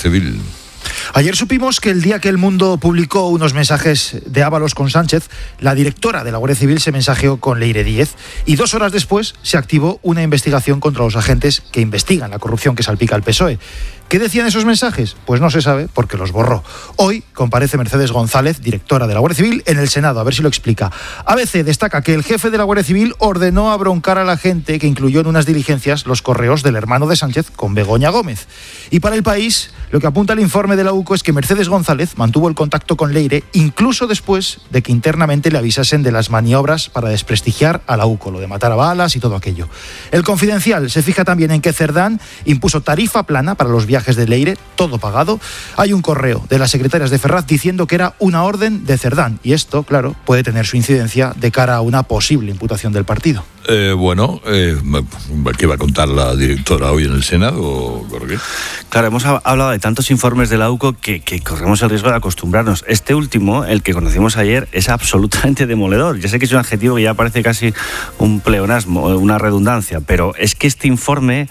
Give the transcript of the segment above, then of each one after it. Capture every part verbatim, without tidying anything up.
Civil. Ayer supimos que el día que El Mundo publicó unos mensajes de Ábalos con Sánchez, la directora de la Guardia Civil se mensajeó con Leire Díez y dos horas después se activó una investigación contra los agentes que investigan la corrupción que salpica al P S O E. ¿Qué decían esos mensajes? Pues no se sabe porque los borró. Hoy comparece Mercedes González, directora de la Guardia Civil, en el Senado, a ver si lo explica. A B C destaca que el jefe de la Guardia Civil ordenó abroncar a la gente que incluyó en unas diligencias los correos del hermano de Sánchez con Begoña Gómez. Y para El País, lo que apunta el informe de la U C O es que Mercedes González mantuvo el contacto con Leire incluso después de que internamente le avisasen de las maniobras para desprestigiar a la U C O, lo de matar a balas y todo aquello. El Confidencial se fija también en que Cerdán impuso tarifa plana para los viajes viajes de Leire, todo pagado. Hay un correo de las secretarias de Ferraz diciendo que era una orden de Cerdán y esto, claro, puede tener su incidencia de cara a una posible imputación del partido. Eh, bueno, eh, ¿qué va a contar la directora hoy en el Senado, Jorge? Claro, hemos hablado de tantos informes de la U C O que, que corremos el riesgo de acostumbrarnos. Este último, el que conocimos ayer, es absolutamente demoledor. Ya sé que es un adjetivo que ya parece casi un pleonasmo, una redundancia, pero es que este informe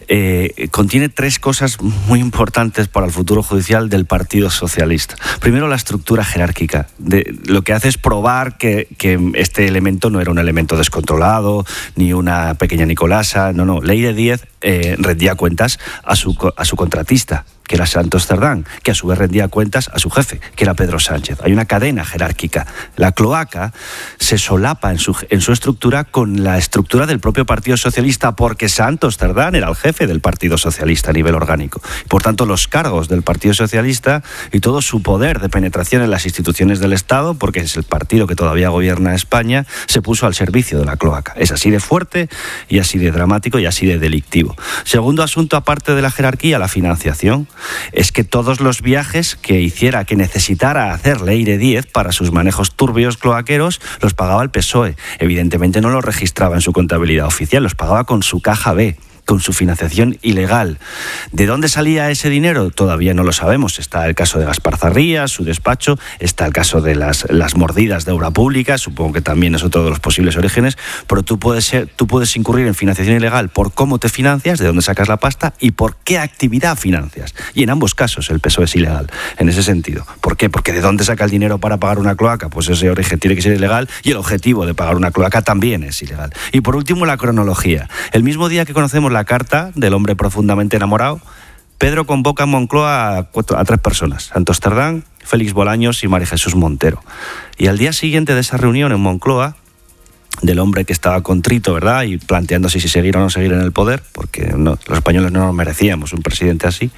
eh, contiene tres cosas muy importantes para el futuro judicial del Partido Socialista. Primero, la estructura jerárquica. De, lo que hace es probar que, que este elemento no era un elemento descontrolado, ni una pequeña Nicolasa, no, no. Leire Díez eh, rendía cuentas a su, a su contratista, que era Santos Cerdán, que a su vez rendía cuentas a su jefe, que era Pedro Sánchez. Hay una cadena jerárquica. La cloaca se solapa en su, en su estructura con la estructura del propio Partido Socialista, porque Santos Cerdán era el jefe del Partido Socialista a nivel orgánico. Por tanto, los cargos del Partido Socialista y todo su poder de penetración en las instituciones del Estado, porque es el partido que todavía gobierna España, se puso al servicio de la cloaca. Es así de fuerte y así de dramático y así de delictivo. Segundo asunto, aparte de la jerarquía, la financiación. Es que todos los viajes que hiciera, que necesitara hacer Leire Díez para sus manejos turbios cloaqueros, los pagaba el P S O E. Evidentemente no los registraba en su contabilidad oficial, los pagaba con su caja B, con su financiación ilegal. ¿De dónde salía ese dinero? Todavía no lo sabemos. Está el caso de Gaspar Zarría, su despacho, está el caso de las, las mordidas de obra pública, supongo que también es otro de los posibles orígenes, pero tú puedes, ser, tú puedes incurrir en financiación ilegal por cómo te financias, de dónde sacas la pasta y por qué actividad financias. Y en ambos casos el P S O E es ilegal, en ese sentido. ¿Por qué? Porque de dónde saca el dinero para pagar una cloaca, pues ese origen tiene que ser ilegal y el objetivo de pagar una cloaca también es ilegal. Y por último, la cronología. El mismo día que conocemos la La carta del hombre profundamente enamorado, Pedro convoca en Moncloa a, cuatro, a tres personas: Santos Cerdán, Félix Bolaños y María Jesús Montero. Y al día siguiente de esa reunión en Moncloa, del hombre que estaba contrito, ¿verdad?, y planteándose si seguir o no seguir en el poder, porque no, los españoles no nos merecíamos un presidente así,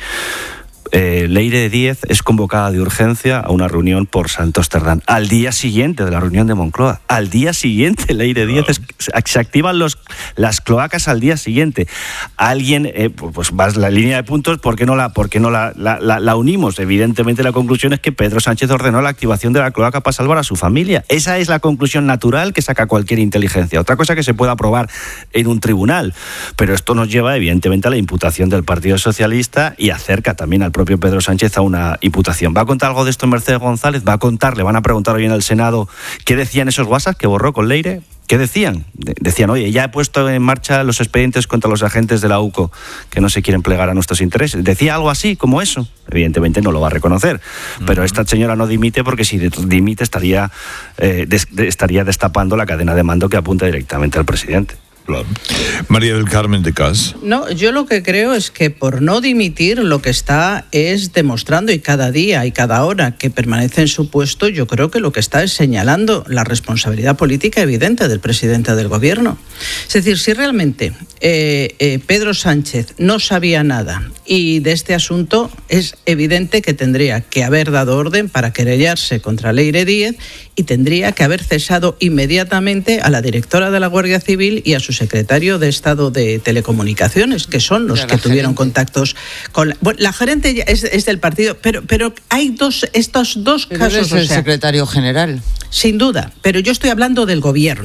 Eh, Leire Díez es convocada de urgencia a una reunión por Santos Cerdán al día siguiente de la reunión de Moncloa. Al día siguiente, Leire Díez es, se activan los, las cloacas al día siguiente. Alguien, eh, pues vas la línea de puntos, ¿por qué no, la, por qué no la, la, la, la unimos? Evidentemente la conclusión es que Pedro Sánchez ordenó la activación de la cloaca para salvar a su familia. Esa es la conclusión natural que saca cualquier inteligencia. Otra cosa que se pueda probar en un tribunal, pero esto nos lleva evidentemente a la imputación del Partido Socialista y acerca también al propio Pedro Sánchez a una imputación. ¿Va a contar algo de esto Mercedes González? ¿Va a contar? ¿Le van a preguntar hoy en el Senado qué decían esos WhatsApp que borró con Leire? ¿Qué decían? De- decían, oye, ya he puesto en marcha los expedientes contra los agentes de la U C O que no se quieren plegar a nuestros intereses. ¿Decía algo así como eso? Evidentemente no lo va a reconocer, uh-huh. Pero esta señora no dimite porque si dimite estaría, eh, des- de- estaría destapando la cadena de mando que apunta directamente al presidente. Claro. María del Carmen de Cas. No, yo lo que creo es que por no dimitir lo que está es demostrando, y cada día y cada hora que permanece en su puesto, yo creo que lo que está es señalando la responsabilidad política evidente del presidente del gobierno. Es decir, si realmente eh, eh, Pedro Sánchez no sabía nada y de este asunto, es evidente que tendría que haber dado orden para querellarse contra Leire Díez y tendría que haber cesado inmediatamente a la directora de la Guardia Civil y a su secretario de Estado de Telecomunicaciones, que son los que tuvieron contactos con la, bueno, la gerente es, es del partido, pero pero hay dos estos dos pero casos. es el o sea, secretario general. sin duda, pero yo estoy hablando del gobierno.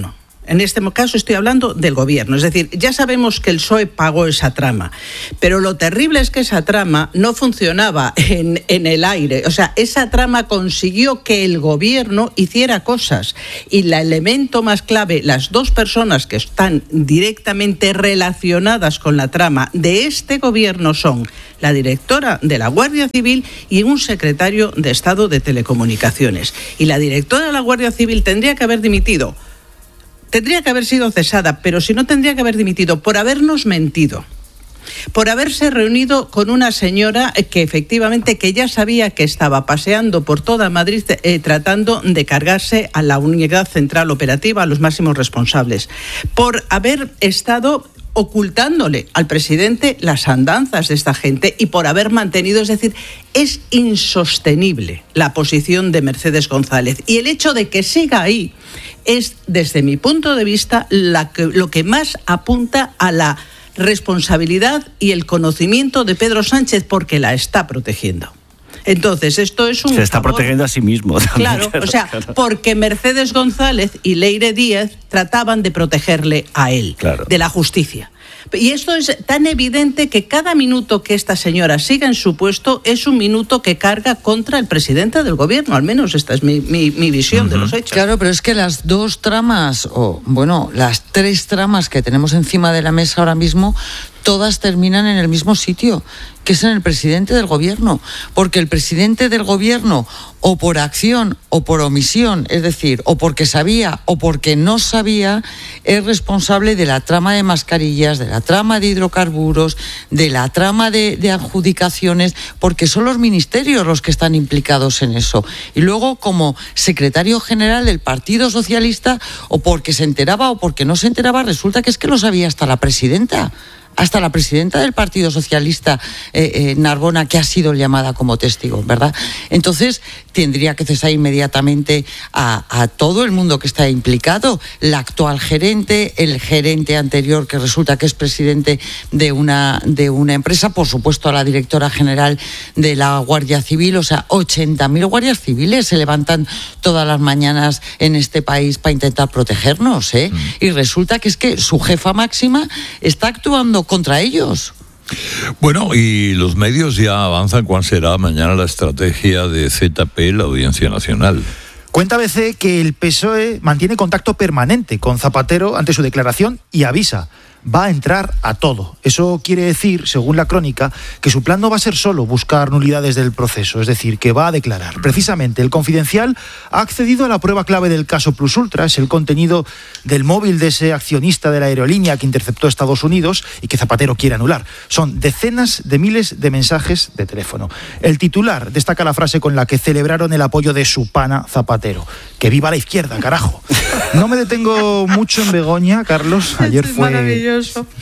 En este caso estoy hablando del gobierno. Es decir, ya sabemos que el P S O E pagó esa trama, pero lo terrible es que esa trama no funcionaba en, en el aire. O sea, esa trama consiguió que el gobierno hiciera cosas. Y el elemento más clave, las dos personas que están directamente relacionadas con la trama de este gobierno son la directora de la Guardia Civil y un secretario de Estado de Telecomunicaciones. Y la directora de la Guardia Civil tendría que haber dimitido. Tendría que haber sido cesada, pero si no tendría que haber dimitido por habernos mentido, por haberse reunido con una señora que efectivamente que ya sabía que estaba paseando por toda Madrid eh, tratando de cargarse a la unidad central operativa, a los máximos responsables, por haber estado ocultándole al presidente las andanzas de esta gente y por haber mantenido, es decir, es insostenible la posición de Mercedes González. Y el hecho de que siga ahí es, desde mi punto de vista, la que, lo que más apunta a la responsabilidad y el conocimiento de Pedro Sánchez, porque la está protegiendo. Entonces, esto es un Se está favor. protegiendo a sí mismo también. Claro, claro, o sea, porque Mercedes González y Leire Díez trataban de protegerle a él, claro, de la justicia. Y esto es tan evidente que cada minuto que esta señora siga en su puesto es un minuto que carga contra el presidente del gobierno. Al menos esta es mi, mi, mi visión uh-huh. de los hechos. Claro, pero es que las dos tramas, o bueno, las tres tramas que tenemos encima de la mesa ahora mismo, todas terminan en el mismo sitio, que es en el presidente del gobierno. Porque el presidente del gobierno, o por acción o por omisión, es decir, o porque sabía o porque no sabía, es responsable de la trama de mascarillas, de la trama de hidrocarburos, de la trama de, de adjudicaciones, porque son los ministerios los que están implicados en eso. Y luego, como secretario general del Partido Socialista, o porque se enteraba o porque no se enteraba, resulta que es que lo sabía hasta la presidenta. Hasta la presidenta del Partido Socialista, eh, eh, Narbona, que ha sido llamada como testigo, ¿verdad? Entonces, tendría que cesar inmediatamente a, a todo el mundo que está implicado, la actual gerente, el gerente anterior, que resulta que es presidente de una, de una empresa, por supuesto a la directora general de la Guardia Civil, o sea, ochenta mil guardias civiles se levantan todas las mañanas en este país para intentar protegernos, ¿eh? Mm. Y resulta que es que su jefa máxima está actuando contra ellos. Bueno, y los medios ya avanzan cuál será mañana la estrategia de Z P en la Audiencia Nacional. Cuenta A B C que el P S O E mantiene contacto permanente con Zapatero ante su declaración y avisa: va a entrar a todo. Eso quiere decir, según la crónica, que su plan no va a ser solo buscar nulidades del proceso, es decir, que va a declarar. Precisamente, El Confidencial ha accedido a la prueba clave del caso Plus Ultra, es el contenido del móvil de ese accionista de la aerolínea que interceptó Estados Unidos y que Zapatero quiere anular. Son decenas de miles de mensajes de teléfono. El titular destaca la frase con la que celebraron el apoyo de su pana Zapatero: que viva la izquierda, carajo. No me detengo mucho en Begoña, Carlos. Ayer fue... maravilloso.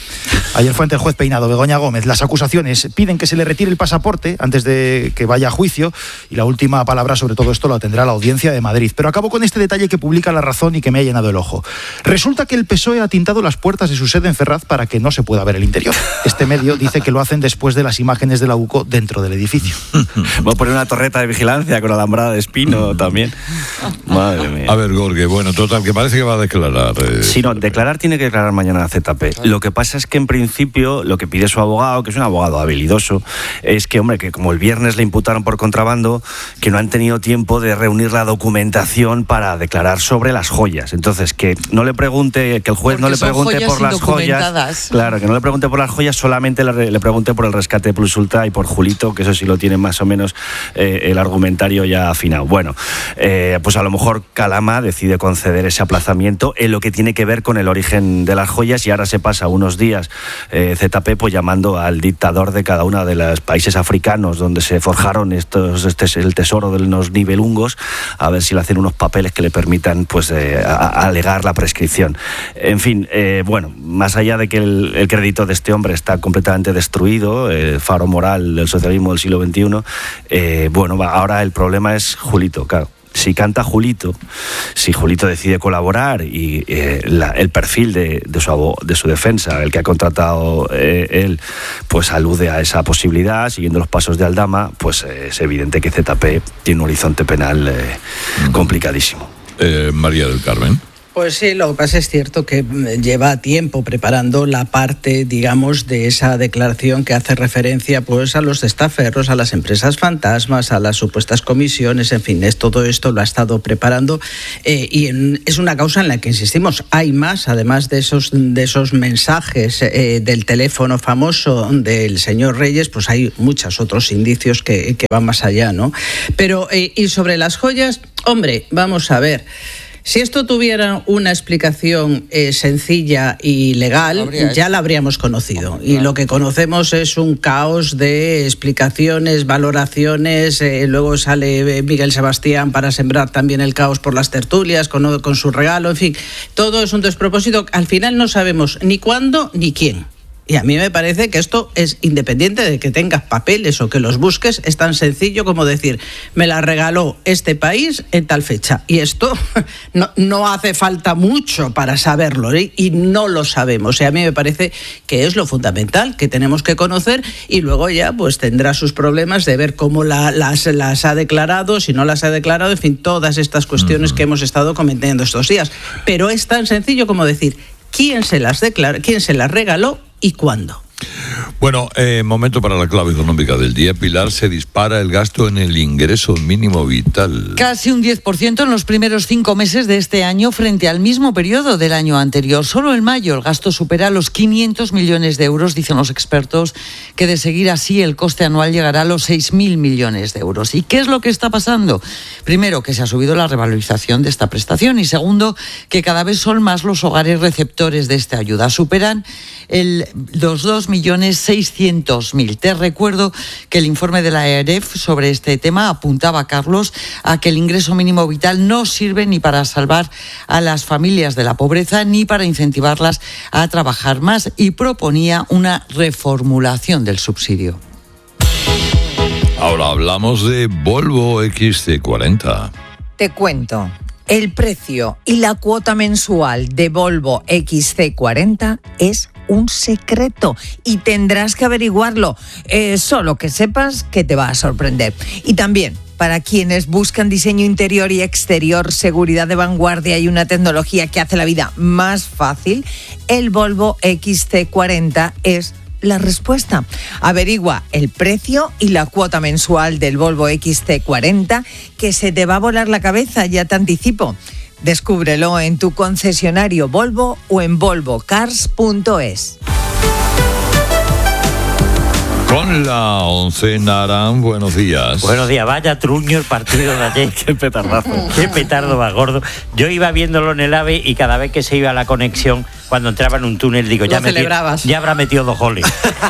Ayer fue ante el juez Peinado, Begoña Gómez. Las acusaciones piden que se le retire el pasaporte antes de que vaya a juicio, y la última palabra sobre todo esto la tendrá la Audiencia de Madrid. Pero acabo con este detalle que publica La Razón y que me ha llenado el ojo. Resulta que el P S O E ha tintado las puertas de su sede en Ferraz para que no se pueda ver el interior. Este medio dice que lo hacen después de las imágenes de la U C O dentro del edificio. Voy a poner una torreta de vigilancia con alambrada de espino también. Madre mía. A ver, Gorge, bueno, total, que parece que va a declarar. Eh, sí, no, declarar tiene que declarar mañana la Z P. Lo que pasa es que en principio lo que pide su abogado, que es un abogado habilidoso, es que, hombre, que como el viernes le imputaron por contrabando, que no han tenido tiempo de reunir la documentación para declarar sobre las joyas. Entonces, que no le pregunte, que el juez Porque no le pregunte por las joyas. Claro, que no le pregunte por las joyas, solamente le, le pregunte por el rescate de Plus Ultra y por Julito, que eso sí lo tiene más o menos eh, el argumentario ya afinado. Bueno, eh, pues a lo mejor Calama decide conceder ese aplazamiento en lo que tiene que ver con el origen de las joyas, y ahora se pasa unos días eh, Z P pues llamando al dictador de cada uno de los países africanos donde se forjaron estos, este es el tesoro de los nibelungos, a ver si le hacen unos papeles que le permitan pues eh, a, a alegar la prescripción. En fin, eh, bueno, más allá de que el, el crédito de este hombre está completamente destruido, el faro moral del socialismo del siglo veintiuno, eh, bueno, ahora el problema es Julito, claro. Si canta Julito, si Julito decide colaborar y eh, la, el perfil de, de, su, de su defensa, el que ha contratado eh, él, pues alude a esa posibilidad, siguiendo los pasos de Aldama, pues eh, es evidente que Z P tiene un horizonte penal eh, complicadísimo. Eh, María del Carmen. Pues sí, lo que pasa es cierto que lleva tiempo preparando la parte, digamos, de esa declaración que hace referencia pues a los testaferros, a las empresas fantasmas, a las supuestas comisiones, en fin, es, todo esto lo ha estado preparando eh, y en, es una causa en la que insistimos. Hay más, además de esos, de esos mensajes eh, del teléfono famoso del señor Reyes, pues hay muchos otros indicios que, que van más allá, ¿no? Pero, eh, y sobre las joyas, hombre, vamos a ver. Si esto tuviera una explicación eh, sencilla y legal, ya la habríamos conocido. Y lo que conocemos es un caos de explicaciones, valoraciones. Eh, luego sale Miguel Sebastián para sembrar también el caos por las tertulias, con, con su regalo. En fin, todo es un despropósito. Al final no sabemos ni cuándo ni quién. Y a mí me parece que esto es independiente de que tengas papeles o que los busques, es tan sencillo como decir, me la regaló este país en tal fecha. Y esto no, no hace falta mucho para saberlo, ¿eh? Y no lo sabemos. Y a mí me parece que es lo fundamental, que tenemos que conocer y luego ya pues tendrá sus problemas de ver cómo la, las, las ha declarado, si no las ha declarado, en fin, todas estas cuestiones uh-huh. que hemos estado comentando estos días. Pero es tan sencillo como decir, ¿quién se las declaró, quién se las regaló y cuándo? Bueno, eh, momento para la clave económica del día. Pilar, se dispara el gasto en el ingreso mínimo vital. Casi un diez por ciento en los primeros cinco meses de este año frente al mismo periodo del año anterior. Solo en mayo el gasto supera los quinientos millones de euros, dicen los expertos, que de seguir así el coste anual llegará a los seis mil millones de euros. ¿Y qué es lo que está pasando? Primero, que se ha subido la revalorización de esta prestación y segundo, que cada vez son más los hogares receptores de esta ayuda. Superan el, los dos millones seiscientos mil. Te recuerdo que el informe de la A E R E F sobre este tema apuntaba, Carlos, a que el ingreso mínimo vital no sirve ni para salvar a las familias de la pobreza ni para incentivarlas a trabajar más y proponía una reformulación del subsidio. Ahora hablamos de Volvo X C cuarenta. Te cuento. El precio y la cuota mensual de Volvo X C cuarenta es un secreto y tendrás que averiguarlo. Eh, solo que sepas que te va a sorprender. Y también, para quienes buscan diseño interior y exterior, seguridad de vanguardia y una tecnología que hace la vida más fácil, el Volvo X C cuarenta es la respuesta. Averigua el precio y la cuota mensual del Volvo X C cuarenta, que se te va a volar la cabeza, ya te anticipo. Descúbrelo en tu concesionario Volvo o en volvo cars punto es. Con la once, Naran, buenos días. Buenos días, vaya truño el partido de ayer. Qué petardazo. Qué petardo más gordo. Yo iba viéndolo en el AVE y cada vez que se iba a la conexión, cuando entraba en un túnel, digo, ya, metí, ya habrá metido dos goles.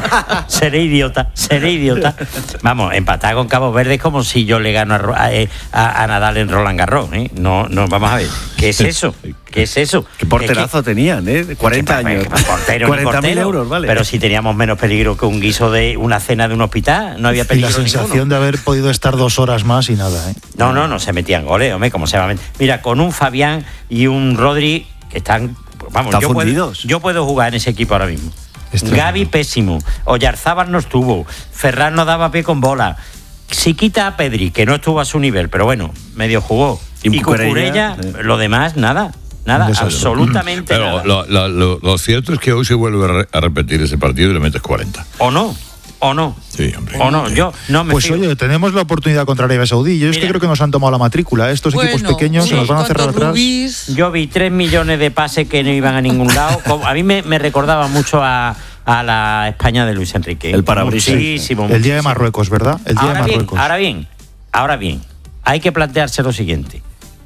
seré idiota, seré idiota. Vamos, empatar con Cabo Verde es como si yo le gano a, a, a Nadal en Roland Garros, ¿eh? No, no, vamos a ver, ¿qué es eso? ¿Qué es eso? Qué porterazo es que, tenían, ¿eh? cuarenta años. Portero, cuarenta mil euros, vale. Pero si teníamos menos peligro que un guiso de una cena de un hospital, no había peligro. Y la sensación ninguno. de haber podido estar dos horas más y nada, ¿eh? No, no, no se metían goles, hombre, como se va a meter. Mira, con un Fabián y un Rodri que están, vamos, yo puedo, yo puedo jugar en ese equipo ahora mismo. Extraño. Gavi pésimo, Oyarzábal no estuvo, Ferran no daba pie con bola. Si quita a Pedri, que no estuvo a su nivel, pero bueno, medio jugó. Y, y Cucurella, eh. lo demás, nada. Nada, absolutamente Pero nada. Lo, lo, lo, lo cierto es que hoy se vuelve a, re, a repetir ese partido y le metes cuarenta. ¿O no? ¿O no? Sí, hombre. ¿O no? Yo no me Pues fijo. oye, tenemos la oportunidad contra Arabia Saudí. Yo Mira, es que creo que nos han tomado la matrícula. Estos bueno, equipos pequeños sí, se nos van a cerrar atrás. Rubís. Yo vi tres millones de pases que no iban a ningún lado. A mí me, me recordaba mucho a... a la España de Luis Enrique. El parabrisas. Muchísimo, El día de Marruecos, ¿verdad? El día ahora de Marruecos. Bien, ahora bien, ahora bien, hay que plantearse lo siguiente.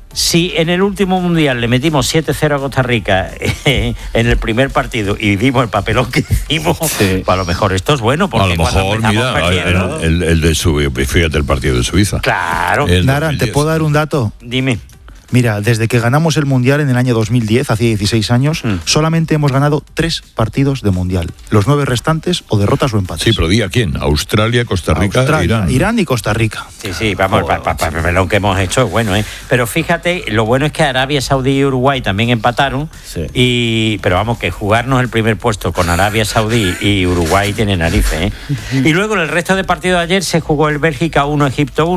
Si en el último mundial le metimos siete cero a Costa Rica eh, en el primer partido y dimos el papelón que hicimos, sí. pues a lo mejor esto es bueno, porque a lo mejor, mira, el, el, el de Suiza, fíjate el partido de Suiza. Claro. Naran, ¿te puedo dar un dato? Dime. Mira, desde que ganamos el Mundial en el año dos mil diez, hace dieciséis años, mm. solamente hemos ganado tres partidos de Mundial. Los nueve restantes o derrotas o empates. Sí, pero di a quién. Australia, Costa Rica, Australia, Irán. Irán y Costa Rica. Sí, sí, vamos, oh, pa, pa, pa, lo que hemos hecho es bueno, ¿eh? Pero fíjate, lo bueno es que Arabia Saudí y Uruguay también empataron, sí. y pero vamos, que jugarnos el primer puesto con Arabia Saudí y Uruguay tiene narices, ¿eh? Y luego en el resto de partidos de ayer se jugó el Bélgica uno, Egipto uno,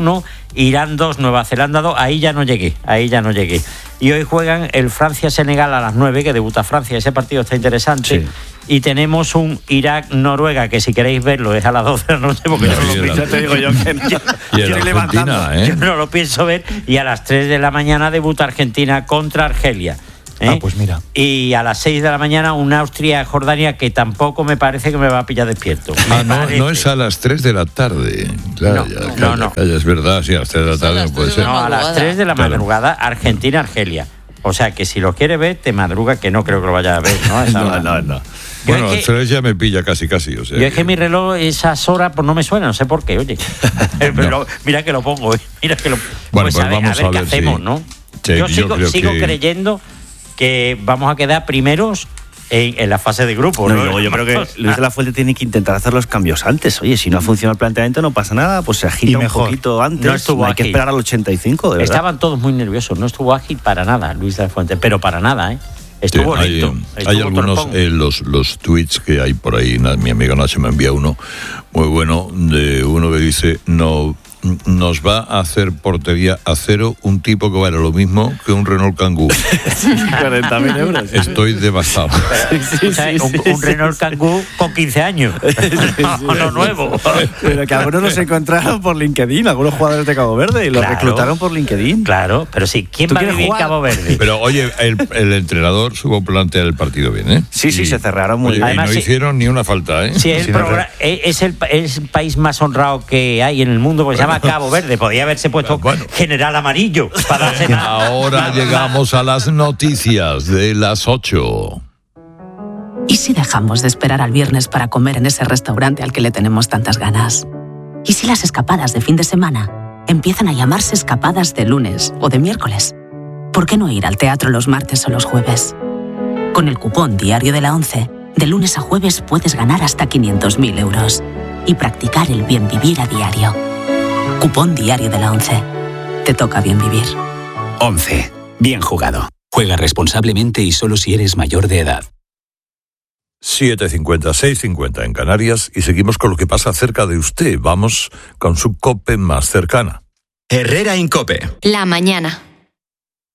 Irán dos, Nueva Zelanda dos, ahí ya no llegué, ahí ya no llegué. Y hoy juegan el Francia-Senegal a las nueve, que debuta Francia, ese partido está interesante. Sí. Y tenemos un Irak-Noruega, que si queréis verlo es a las doce de la noche, porque no, yo, no lo, te digo yo que no, yo, yo estoy levantando, ¿eh? Yo no lo pienso ver, y a las tres de la mañana debuta Argentina contra Argelia. ¿Eh? Ah, pues mira. Y a las seis de la mañana un Austria-Jordania, que tampoco me parece que me va a pillar despierto. Ah, no, no es a las tres de la tarde. Claro, no, ya, no, calla, no. Calla, es verdad, sí, a las tres de la tarde no puede ser. No, a las tres de la madrugada, Argentina-Argelia. O sea, que si lo quiere ver, te madruga, que no creo que lo vaya a ver, ¿no? no, no, no. Bueno, a las tres ya me pilla casi, casi. O sea, yo es que mi reloj, esas horas, pues no me suena, no sé por qué, oye. Pero no. Mira que lo pongo, mira que lo Bueno, pues, pues a ver, vamos a ver, a ver qué hacemos, sí. ¿no? Sí, yo sigo, yo sigo que... creyendo que vamos a quedar primeros en, en la fase de grupo, ¿no? no luego yo creo que Luis de la Fuente tiene que intentar hacer los cambios antes. Oye, si no ha funcionado el planteamiento, no pasa nada, pues se agita un poquito antes. No estuvo no hay ágil. que esperar al ochenta y cinco, de verdad. Estaban todos muy nerviosos, no estuvo ágil para nada Luis de la Fuente, pero para nada, ¿eh? Estuvo sí, hay, lento. Hay estuvo algunos, eh, los, los tweets que hay por ahí, mi amigo Nacho me envía uno muy bueno, de uno que dice, no... nos va a hacer portería a cero un tipo que vale lo mismo que un Renault Kangoo. cuarenta mil euros. Estoy devastado. Sí, sí, o sea, sí, un, un Renault Kangoo con quince años. Sí, sí, no, no nuevo. Pero que algunos los encontraron por LinkedIn, algunos jugadores de Cabo Verde, y los claro, reclutaron por LinkedIn. Claro, pero sí, ¿quién va a vivir en Cabo Verde? Pero oye, el, el entrenador supo plantear el partido bien, ¿eh? Sí, sí, y, se cerraron muy bien. Además, y no sí, hicieron ni una falta, ¿eh? Sí, el sí, programa, es, el, es el país más honrado que hay en el mundo, porque bueno, se llama Cabo Verde. Podía haberse puesto bueno, general amarillo para hacer nada. Ahora llegamos a las noticias de las ocho. ¿Y si dejamos de esperar al viernes para comer en ese restaurante al que le tenemos tantas ganas? ¿Y si las escapadas de fin de semana empiezan a llamarse escapadas de lunes o de miércoles? ¿Por qué no ir al teatro los martes o los jueves? Con el cupón Diario de la ONCE, de lunes a jueves puedes ganar hasta quinientos mil euros y practicar el bien vivir a diario. Cupón Diario de la ONCE. Te toca bien vivir. ONCE. Bien jugado. Juega responsablemente y solo si eres mayor de edad. siete cincuenta, seis cincuenta en Canarias y seguimos con lo que pasa cerca de usted. Vamos con su COPE más cercana. Herrera Incope. La mañana.